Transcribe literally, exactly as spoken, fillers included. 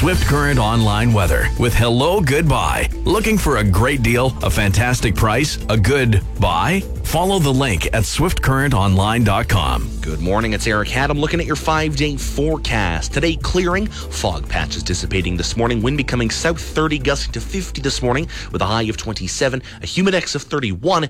Swift Current Online weather with hello goodbye. Looking for a great deal, a fantastic price, a good buy? Follow the link at swift current online dot com. Good morning, it's Eric Haddam looking at your five-day forecast. Today clearing, fog patches dissipating this morning, wind becoming south thirty, gusting to fifty this morning with a high of twenty-seven, a humidex of thirty-one,